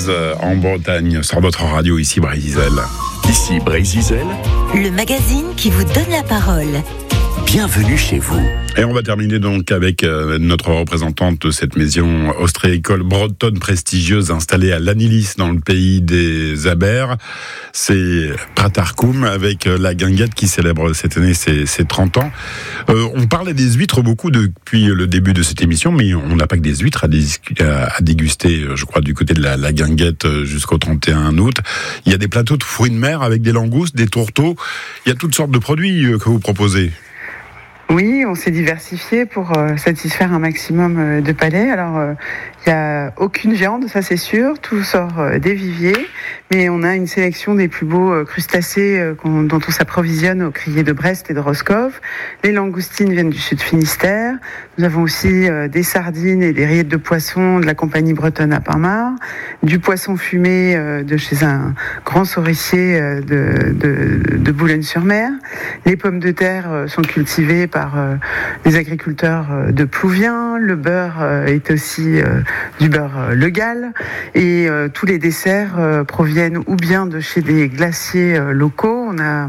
Renez en Bretagne, sur votre radio, ici Brésil. Ici Brésil, le magazine qui vous donne la parole. Bienvenue chez vous. Et on va terminer donc avec notre représentante de cette maison ostréicole bretonne prestigieuse installée à Lannilis dans le pays des Abers. C'est Pratarkoum avec la guinguette qui célèbre cette année ses 30 ans. On parlait des huîtres beaucoup depuis le début de cette émission, mais on n'a pas que des huîtres à déguster, je crois, du côté de la guinguette jusqu'au 31 août. Il y a des plateaux de fruits de mer avec des langoustes, des tourteaux. Il y a toutes sortes de produits que vous proposez. Oui, on s'est diversifié pour satisfaire un maximum de palais. Alors, il n'y a aucune viande, ça c'est sûr, tout sort des viviers, mais on a une sélection des plus beaux crustacés dont on s'approvisionne au crier de Brest et de Roscoff. Les langoustines viennent du sud Finistère. Nous avons aussi des sardines et des rillettes de poisson de la compagnie bretonne à Pinmar, du poisson fumé de chez un grand souricier de Boulogne-sur-Mer. Les pommes de terre sont cultivées par les agriculteurs de Plouvien. Le beurre est aussi du beurre Le Gall. Et tous les desserts proviennent ou bien de chez des glaciers locaux. On a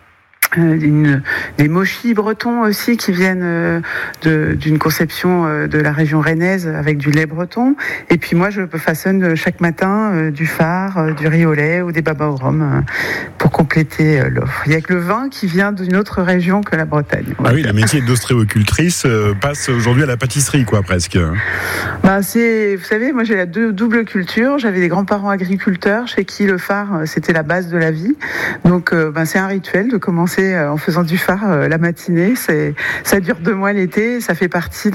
des mochis bretons aussi qui viennent d'une conception de la région rennaise avec du lait breton. Et puis moi je façonne chaque matin du phare, du riz au lait ou des babas au rhum pour compléter l'offre. Il n'y a que le vin qui vient d'une autre région que la Bretagne. Ah oui, le métier d'ostréocultrice passe aujourd'hui à la pâtisserie, quoi, presque. Vous savez, moi j'ai la double culture. J'avais des grands-parents agriculteurs chez qui le phare c'était la base de la vie. Donc c'est un rituel de commencer en faisant du phare la matinée. Ça dure 2 mois l'été. Ça fait partie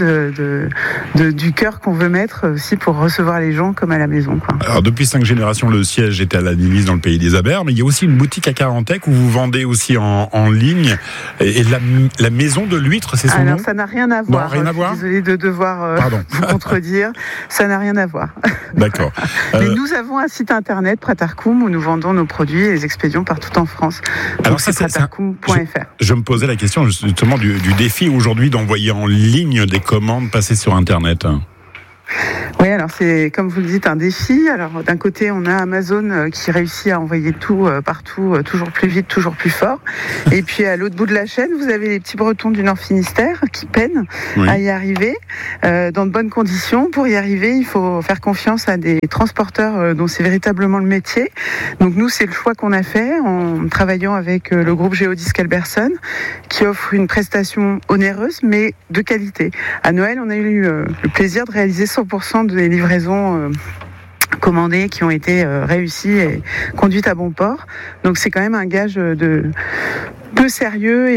du cœur qu'on veut mettre aussi pour recevoir les gens comme à la maison, quoi. Alors depuis 5 générations, le siège était à Lannilis dans le pays des Abers, mais il y a aussi une boutique à Carantec où vous vendez aussi en ligne. Et la maison de l'huître, c'est son nom ? Alors ça n'a rien à voir. Non, rien à voir. Je suis désolée de devoir vous contredire. Ça n'a rien à voir. D'accord. Mais nous avons un site internet, Pratarkoum, où nous vendons nos produits et les expédions partout en France. Alors donc c'est pratarkoum.fr. Je me posais la question justement du défi aujourd'hui d'envoyer en ligne des commandes passées sur internet. Oui, alors c'est, comme vous le dites, un défi. Alors d'un côté, on a Amazon qui réussit à envoyer tout partout, toujours plus vite, toujours plus fort. Et puis à l'autre bout de la chaîne, vous avez les petits Bretons du Nord Finistère qui peinent à y arriver dans de bonnes conditions. Pour y arriver, il faut faire confiance à des transporteurs dont c'est véritablement le métier. Donc nous, c'est le choix qu'on a fait en travaillant avec le groupe Géodisque Alberson qui offre une prestation onéreuse mais de qualité. À Noël, on a eu le plaisir de réaliser 100% des livraisons commandées qui ont été réussies et conduites à bon port. Donc c'est quand même un gage de sérieux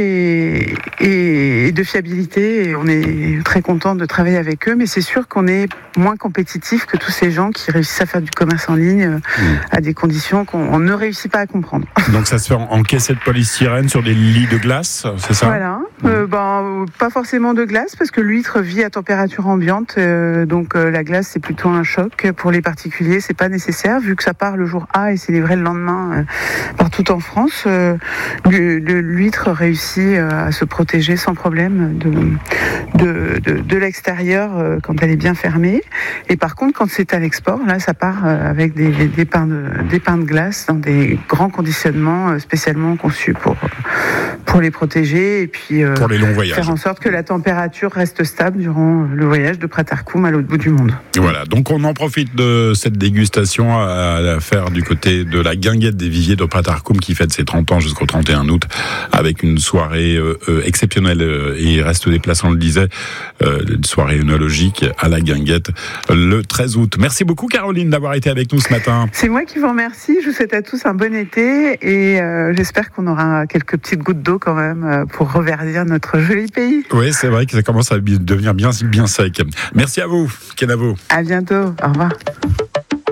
et de fiabilité. Et on est très content de travailler avec eux, mais c'est sûr qu'on est moins compétitif que tous ces gens qui réussissent à faire du commerce en ligne à des conditions qu'on ne réussit pas à comprendre. Donc ça se fait en caissette polystyrène sur des lits de glace, c'est ça ? Voilà. Pas forcément de glace parce que l'huître vit à température ambiante, donc la glace c'est plutôt un choc pour les particuliers. C'est pas nécessaire vu que ça part le jour A et c'est livré le lendemain partout en France. L'huître réussit à se protéger sans problème de l'extérieur quand elle est bien fermée. Et par contre, quand c'est à l'export, là, ça part avec des pains de glace dans des grands conditionnements spécialement conçus pour les protéger et puis pour les longs voyages. Faire en sorte que la température reste stable durant le voyage de Pratarkoum à l'autre bout du monde. Voilà, donc on en profite de cette dégustation à la faire du côté de la guinguette des viviers de Pratarkoum qui fête ses 30 ans jusqu'au 31 août avec une soirée exceptionnelle et il reste des places, on le disait, une soirée œnologique à la guinguette le 13 août. Merci beaucoup Caroline d'avoir été avec nous ce matin. C'est moi qui vous remercie, je vous souhaite à tous un bon été et j'espère qu'on aura quelques petites gouttes d'eau quand même pour reverdir notre joli pays. Oui, c'est vrai que ça commence à devenir bien sec. Merci à vous, Kenavo. À bientôt, au revoir.